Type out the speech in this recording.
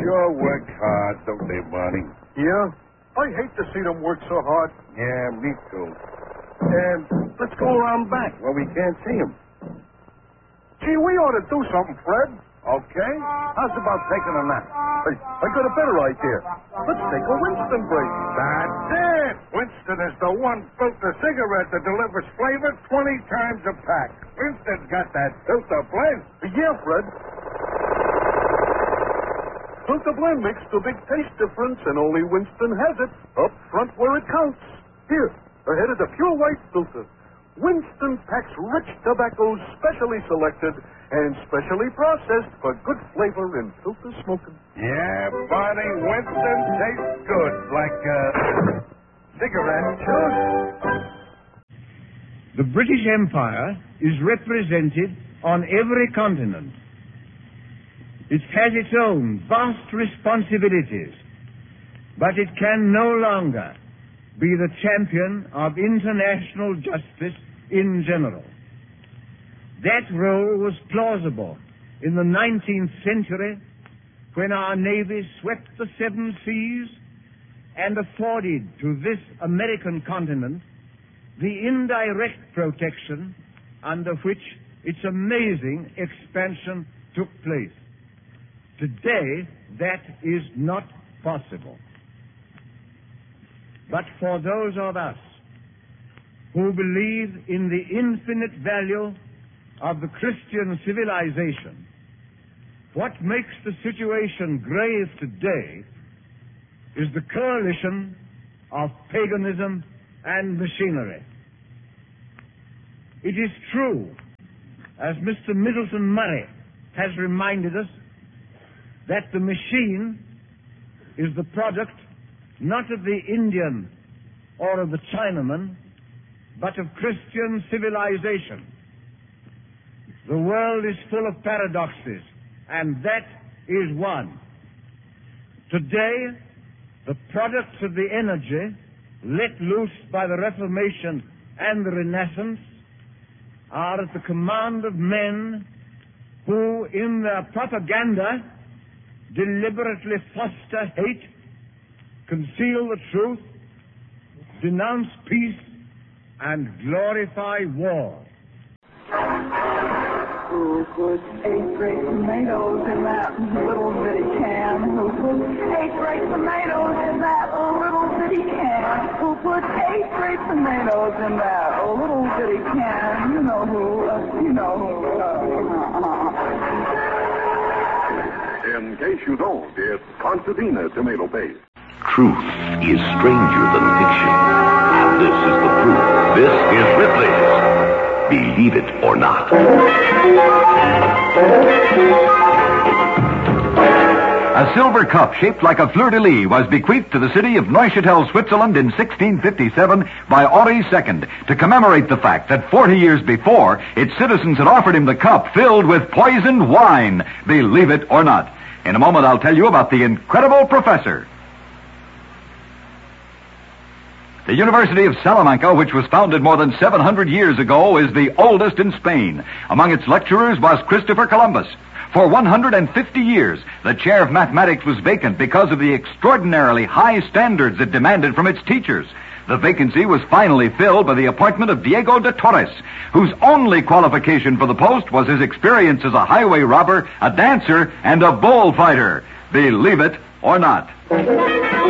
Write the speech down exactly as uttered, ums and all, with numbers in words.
sure work hard, don't they, Barney? Yeah? I hate to see them work so hard. Yeah, me too. And let's go around back. Well, we can't see him. Gee, we ought to do something, Fred. Okay. How's about taking a nap? Hey, I got a better idea. Let's take a Winston break. That's it. Winston is the one filter cigarette that delivers flavor twenty times a pack. Winston's got that filter blend. Yeah, Fred. Filter blend makes the big taste difference, and only Winston has it. Up front where it counts. Here, ahead of the pure white filter. Winston packs rich tobaccos specially selected and specially processed for good flavor in filter smoking. Yeah, Barney, Winston tastes good, like uh, cigarette juice. The British Empire is represented on every continent. It has its own vast responsibilities, but it can no longer be the champion of international justice in general. That role was plausible in the nineteenth century when our Navy swept the seven seas and afforded to this American continent the indirect protection under which its amazing expansion took place. Today, that is not possible. But for those of us who believe in the infinite value of the Christian civilization, what makes the situation grave today is the coalition of paganism and machinery. It is true, as Mister Middleton Murray has reminded us, that the machine is the product not of the Indian or of the Chinaman, but of Christian civilization. The world is full of paradoxes, and that is one. Today, the products of the energy let loose by the Reformation and the Renaissance are at the command of men who, in their propaganda, deliberately foster hate, conceal the truth, denounce peace, and glorify war. Who put eight great tomatoes in that little bitty can? Who put eight great tomatoes in that little bitty can? Who put eight great tomatoes in that little bitty can? You know who, uh, you know who. Uh, uh, In case you don't, it's Constantina tomato paste. Truth is stranger than fiction. And this is the proof. This is Ripley's Believe It or Not. A silver cup shaped like a fleur-de-lis was bequeathed to the city of Neuchâtel, Switzerland in sixteen fifty-seven by Henri the Second to commemorate the fact that forty years before, its citizens had offered him the cup filled with poisoned wine. Believe it or not. In a moment, I'll tell you about the incredible professor. The University of Salamanca, which was founded more than seven hundred years ago, is the oldest in Spain. Among its lecturers was Christopher Columbus. For one hundred fifty years, the chair of mathematics was vacant because of the extraordinarily high standards it demanded from its teachers. The vacancy was finally filled by the appointment of Diego de Torres, whose only qualification for the post was his experience as a highway robber, a dancer, and a bullfighter. Believe it or not.